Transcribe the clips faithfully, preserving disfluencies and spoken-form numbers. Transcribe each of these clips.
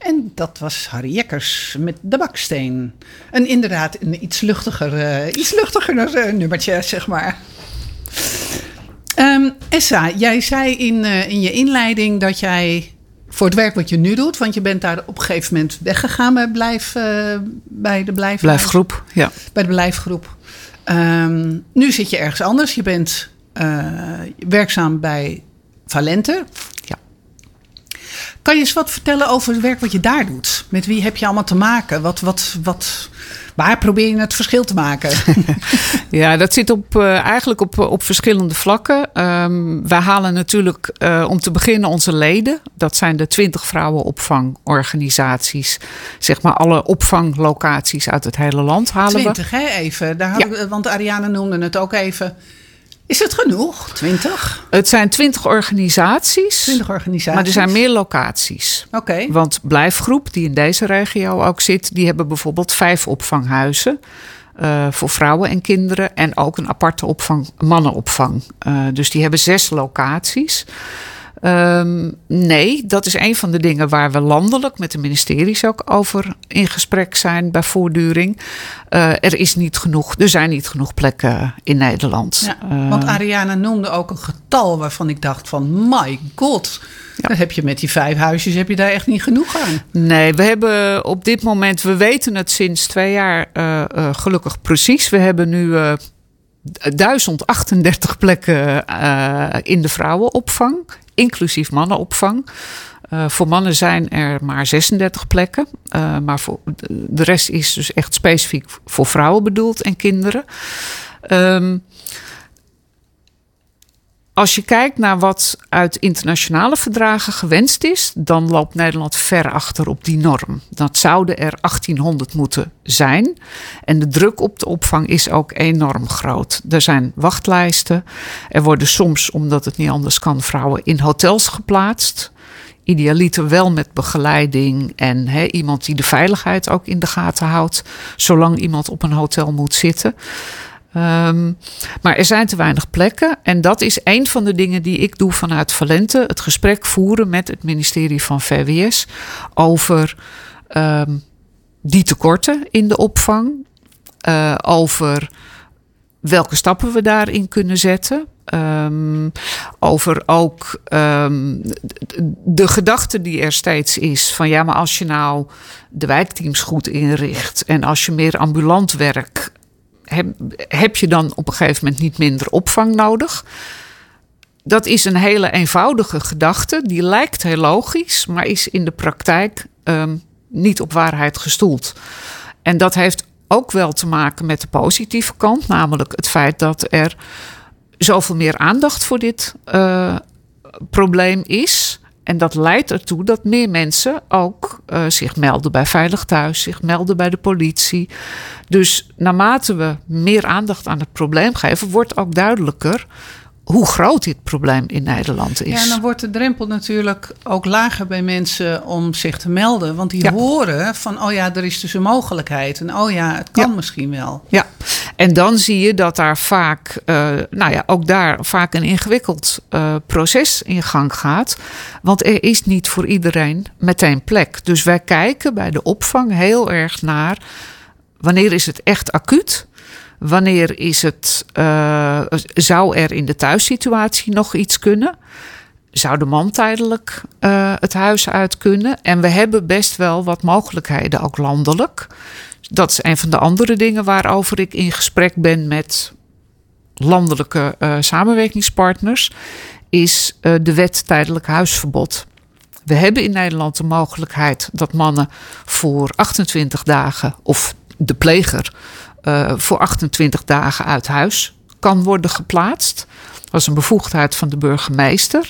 En dat was Harry Jekkers met De Baksteen. En inderdaad een iets luchtiger, uh, iets luchtiger uh, nummertje, zeg maar. Um, Essa, jij zei in, uh, in je inleiding dat jij voor het werk wat je nu doet, want je bent daar op een gegeven moment weggegaan bij, blijf, uh, bij de blijf, blijfgroep. Ja. Bij de blijfgroep. Um, nu zit je ergens anders. Je bent uh, werkzaam bij Valente. Ja. Kan je eens wat vertellen over het werk wat je daar doet? Met wie heb je allemaal te maken? Wat, wat, wat, waar probeer je het verschil te maken? Ja, dat zit op, uh, eigenlijk op, op verschillende vlakken. Um, wij halen natuurlijk uh, om te beginnen onze leden. Dat zijn de twintig vrouwenopvangorganisaties. Zeg maar alle opvanglocaties uit het hele land halen twintig, we. twintig, hè, even. Daar ja. we, want Ariane noemde het ook even. Is het genoeg? twintig? Het zijn twintig organisaties. twintig organisaties. Maar er zijn meer locaties. Oké. Okay. Want Blijfgroep, die in deze regio ook zit, die hebben bijvoorbeeld vijf opvanghuizen. Uh, voor vrouwen en kinderen. En ook een aparte opvang, mannenopvang. Uh, dus die hebben zes locaties. Um, nee, dat is een van de dingen waar we landelijk met de ministeries ook over in gesprek zijn bij voortduring. Uh, er is niet genoeg, er zijn niet genoeg plekken in Nederland. Ja, want Ariana noemde ook een getal waarvan ik dacht van my god. Ja. Dan heb je met die vijf huisjes heb je daar echt niet genoeg aan. Nee, we hebben op dit moment, we weten het sinds twee jaar uh, uh, gelukkig precies. We hebben nu uh, duizend achtendertig plekken uh, in de vrouwenopvang, inclusief mannenopvang. Uh, voor mannen zijn er maar zesendertig plekken. Uh, maar voor, de rest is dus echt specifiek voor vrouwen bedoeld en kinderen. Um, Als je kijkt naar wat uit internationale verdragen gewenst is, dan loopt Nederland ver achter op die norm. Dat zouden er achttienhonderd moeten zijn. En de druk op de opvang is ook enorm groot. Er zijn wachtlijsten. Er worden soms, omdat het niet anders kan, vrouwen in hotels geplaatst. Idealiter wel met begeleiding en he, iemand die de veiligheid ook in de gaten houdt, zolang iemand op een hotel moet zitten. Um, maar er zijn te weinig plekken. En dat is een van de dingen die ik doe vanuit Valente. Het gesprek voeren met het ministerie van V W S over um, die tekorten in de opvang. Uh, over welke stappen we daarin kunnen zetten. Um, over ook um, de, de gedachte die er steeds is van ja, maar als je nou de wijkteams goed inricht en als je meer ambulant werk, Heb, heb je dan op een gegeven moment niet minder opvang nodig? Dat is een hele eenvoudige gedachte. Die lijkt heel logisch, maar is in de praktijk um, niet op waarheid gestoeld. En dat heeft ook wel te maken met de positieve kant. Namelijk het feit dat er zoveel meer aandacht voor dit uh, probleem is. En dat leidt ertoe dat meer mensen ook uh, zich melden bij Veilig Thuis, zich melden bij de politie. Dus naarmate we meer aandacht aan het probleem geven, wordt ook duidelijker hoe groot dit probleem in Nederland is. Ja, en dan wordt de drempel natuurlijk ook lager bij mensen om zich te melden. Want die ja. horen van, oh ja, er is dus een mogelijkheid. En oh ja, het kan ja. misschien wel. Ja, en dan zie je dat daar vaak, uh, nou ja, ook daar vaak een ingewikkeld uh, proces in gang gaat. Want er is niet voor iedereen meteen plek. Dus wij kijken bij de opvang heel erg naar wanneer is het echt acuut. Wanneer is het, uh, zou er in de thuissituatie nog iets kunnen? Zou de man tijdelijk uh, het huis uit kunnen? En we hebben best wel wat mogelijkheden, ook landelijk. Dat is een van de andere dingen waarover ik in gesprek ben met landelijke uh, samenwerkingspartners, is uh, de wet tijdelijk huisverbod. We hebben in Nederland de mogelijkheid dat mannen voor achtentwintig dagen, of de pleger, Uh, voor achtentwintig dagen uit huis kan worden geplaatst. Dat is een bevoegdheid van de burgemeester.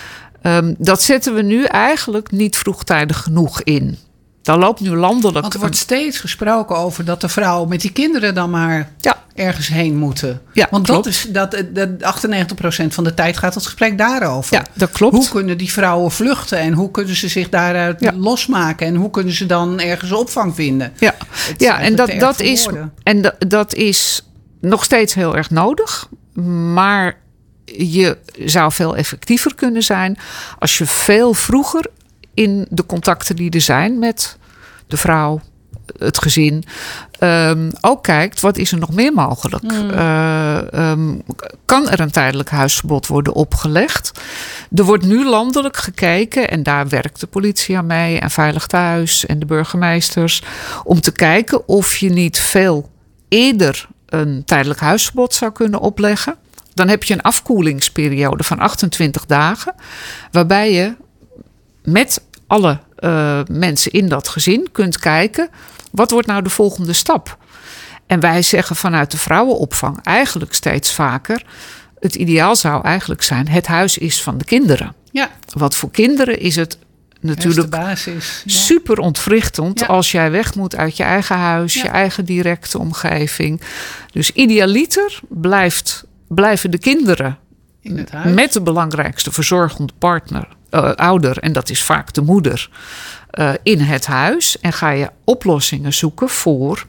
Um, dat zetten we nu eigenlijk niet vroegtijdig genoeg in. Daar loopt nu landelijk. Want er wordt steeds gesproken over dat de vrouwen met die kinderen dan maar ja. ergens heen moeten. Ja, Want klopt. dat is dat, dat achtennegentig procent van de tijd gaat het gesprek daarover. Ja, dat klopt. Hoe kunnen die vrouwen vluchten en hoe kunnen ze zich daaruit ja. losmaken en hoe kunnen ze dan ergens opvang vinden? Ja, ja en dat, dat is en dat, dat is nog steeds heel erg nodig, maar je zou veel effectiever kunnen zijn als je veel vroeger in de contacten die er zijn met de vrouw, het gezin. Um, ook kijkt, wat is er nog meer mogelijk? Mm. Uh, um, kan er een tijdelijk huisverbod worden opgelegd? Er wordt nu landelijk gekeken, en daar werkt de politie aan mee, en Veilig Thuis en de burgemeesters, om te kijken of je niet veel eerder een tijdelijk huisverbod zou kunnen opleggen. Dan heb je een afkoelingsperiode van achtentwintig dagen, waarbij je met alle uh, mensen in dat gezin kunt kijken, wat wordt nou de volgende stap? En wij zeggen vanuit de vrouwenopvang eigenlijk steeds vaker, het ideaal zou eigenlijk zijn, het huis is van de kinderen. Ja. Want voor kinderen is het natuurlijk basis, ja. super ontwrichtend ja. als jij weg moet uit je eigen huis, ja. je eigen directe omgeving. Dus idealiter blijft, blijven de kinderen in het huis met de belangrijkste verzorgende partner, uh, ouder, en dat is vaak de moeder, uh, in het huis. En ga je oplossingen zoeken voor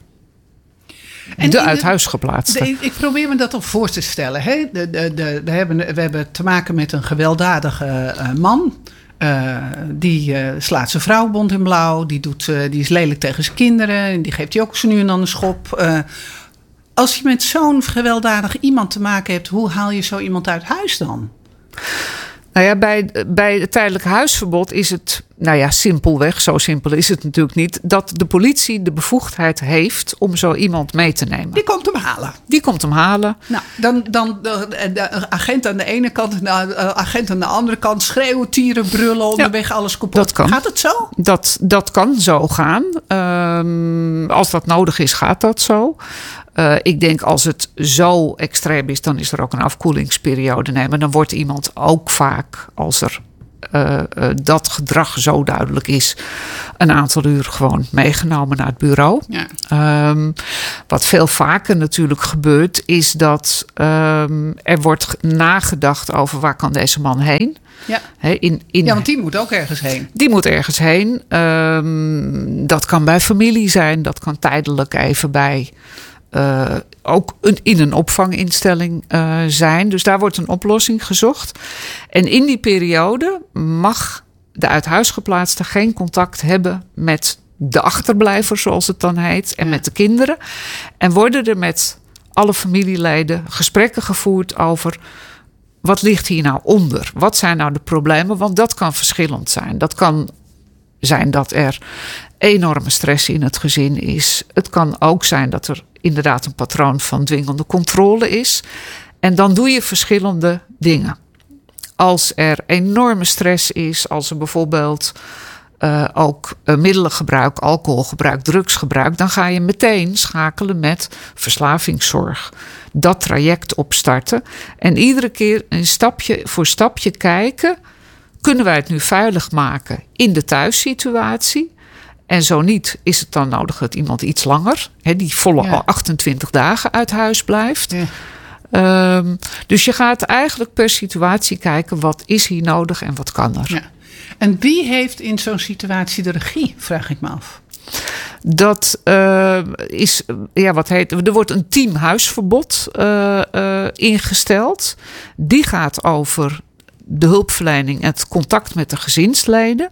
en de uit huis geplaatste. Ik probeer me dat op voor te stellen. Hè? De, de, de, we, hebben, we hebben te maken met een gewelddadige uh, man. Uh, die uh, slaat zijn vrouw bont in blauw. Die, doet, uh, die is lelijk tegen zijn kinderen. Die geeft hij ook zo nu en dan een schop. Uh, als je met zo'n gewelddadig iemand te maken hebt, hoe haal je zo iemand uit huis dan? Nou ja, bij, bij het tijdelijk huisverbod is het, nou ja, simpelweg, zo simpel is het natuurlijk niet, dat de politie de bevoegdheid heeft om zo iemand mee te nemen. Die komt hem halen. Die komt hem halen. Nou, dan, dan de, de agent aan de ene kant en de agent aan de andere kant schreeuwen, tieren, brullen, onderweg ja, alles kapot. Dat kan. Gaat het zo? Dat, dat kan zo gaan. Um, als dat nodig is, gaat dat zo. Uh, ik denk als het zo extreem is, dan is er ook een afkoelingsperiode. Nee, maar dan wordt iemand ook vaak, als er uh, uh, dat gedrag zo duidelijk is, een aantal uur gewoon meegenomen naar het bureau. Ja. Um, wat veel vaker natuurlijk gebeurt, is dat um, er wordt nagedacht over waar kan deze man heen. Ja. He, in, in, ja, want die moet ook ergens heen. Die moet ergens heen. Um, dat kan bij familie zijn, dat kan tijdelijk even bij Uh, ook een, in een opvanginstelling uh, zijn. Dus daar wordt een oplossing gezocht. En in die periode mag de uit huis geplaatste geen contact hebben met de achterblijver, zoals het dan heet, en ja. met de kinderen. En worden er met alle familieleden gesprekken gevoerd over wat ligt hier nou onder? Wat zijn nou de problemen? Want dat kan verschillend zijn. Dat kan zijn dat er enorme stress in het gezin is. Het kan ook zijn dat er inderdaad een patroon van dwingende controle is. En dan doe je verschillende dingen. Als er enorme stress is, als er bijvoorbeeld uh, ook uh, middelengebruik, alcoholgebruik, drugsgebruik, dan ga je meteen schakelen met verslavingszorg. Dat traject opstarten. En iedere keer een stapje voor stapje kijken, kunnen wij het nu veilig maken in de thuissituatie? En zo niet, is het dan nodig dat iemand iets langer, he, die volle ja. achtentwintig dagen uit huis blijft. Ja. Um, dus je gaat eigenlijk per situatie kijken, wat is hier nodig en wat kan er. Ja. En wie heeft in zo'n situatie de regie, vraag ik me af. Dat uh, is, ja, wat heet, er wordt een teamhuisverbod uh, uh, ingesteld. Die gaat over de hulpverlening en het contact met de gezinsleden.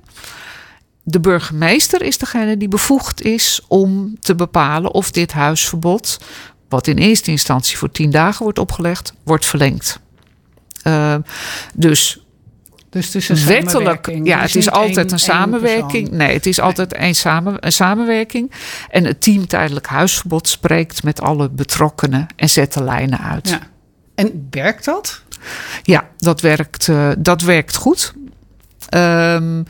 De burgemeester is degene die bevoegd is om te bepalen of dit huisverbod, wat in eerste instantie voor tien dagen wordt opgelegd, wordt verlengd. Uh, dus, dus het is een wettelijk, ja, het is altijd een, een samenwerking. Nee, het is nee. altijd een, samen, een samenwerking. En het team tijdelijk huisverbod spreekt met alle betrokkenen en zet de lijnen uit. Ja. En werkt dat? Ja, dat werkt, uh, dat werkt goed. Um,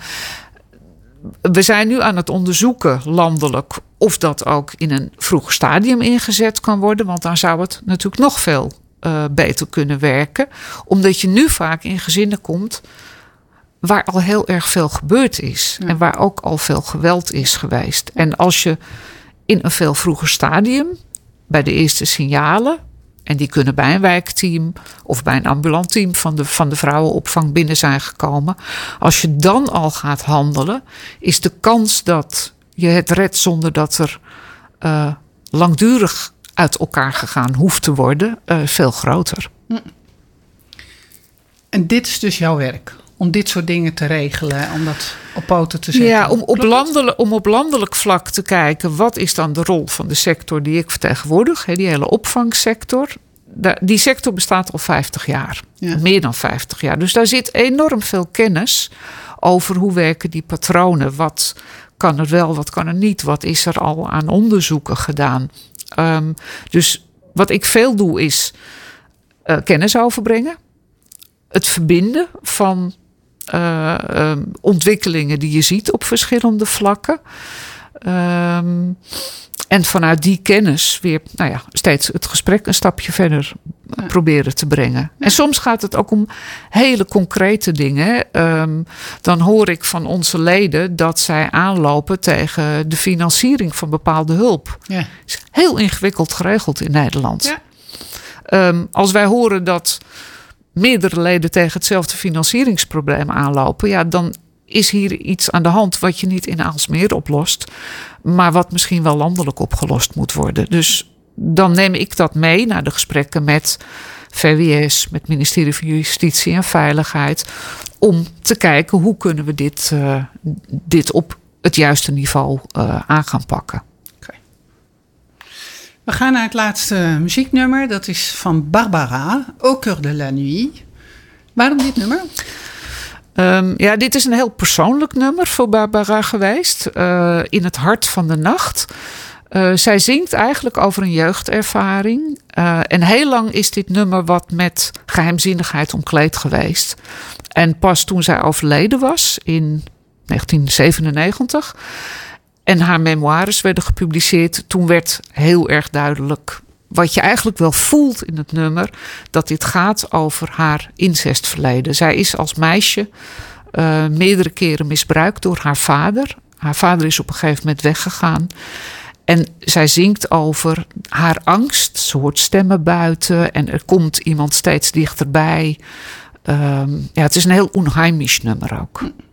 We zijn nu aan het onderzoeken landelijk of dat ook in een vroeg stadium ingezet kan worden. Want dan zou het natuurlijk nog veel uh, beter kunnen werken. Omdat je nu vaak in gezinnen komt waar al heel erg veel gebeurd is. Ja. En waar ook al veel geweld is geweest. En als je in een veel vroeger stadium, bij de eerste signalen, en die kunnen bij een wijkteam of bij een ambulant team van de, van de vrouwenopvang binnen zijn gekomen. Als je dan al gaat handelen, is de kans dat je het redt zonder dat er uh, langdurig uit elkaar gegaan hoeft te worden, uh, veel groter. En dit is dus jouw werk? om dit soort dingen te regelen, om dat op poten te zetten. Ja, om op, landelijk, om op landelijk vlak te kijken, wat is dan de rol van de sector die ik vertegenwoordig, hè, die hele opvangsector. Die sector bestaat al vijftig jaar, ja. meer dan vijftig jaar. Dus daar zit enorm veel kennis over hoe werken die patronen. Wat kan er wel, wat kan er niet? Wat is er al aan onderzoeken gedaan? Um, dus wat ik veel doe is uh, kennis overbrengen. Het verbinden van uh, um, ontwikkelingen die je ziet op verschillende vlakken. Um, en vanuit die kennis weer nou ja, steeds het gesprek een stapje verder ja. proberen te brengen. Ja. En soms gaat het ook om hele concrete dingen. Um, dan hoor ik van onze leden dat zij aanlopen tegen de financiering van bepaalde hulp. Ja. Is heel ingewikkeld geregeld in Nederland. Ja. Um, als wij horen dat meerdere leden tegen hetzelfde financieringsprobleem aanlopen, ja, dan is hier iets aan de hand wat je niet in Aalsmeer oplost, maar wat misschien wel landelijk opgelost moet worden. Dus dan neem ik dat mee naar de gesprekken met V W S, met het ministerie van Justitie en Veiligheid, om te kijken hoe kunnen we dit, uh, dit op het juiste niveau uh, aan gaan pakken. Okay. We gaan naar het laatste muzieknummer. Dat is van Barbara, Au cœur de la nuit. Waarom dit nummer? Um, ja, dit is een heel persoonlijk nummer voor Barbara geweest. Uh, in het hart van de nacht. Uh, zij zingt eigenlijk over een jeugdervaring. Uh, en heel lang is dit nummer wat met geheimzinnigheid omkleed geweest. En pas toen zij overleden was in negentien zevenennegentig... en haar memoires werden gepubliceerd, toen werd heel erg duidelijk wat je eigenlijk wel voelt in het nummer, dat dit gaat over haar incestverleden. Zij is als meisje uh, meerdere keren misbruikt door haar vader. Haar vader is op een gegeven moment weggegaan. En zij zingt over haar angst. Ze hoort stemmen buiten en er komt iemand steeds dichterbij. Um, ja, het is een heel onheimisch nummer ook.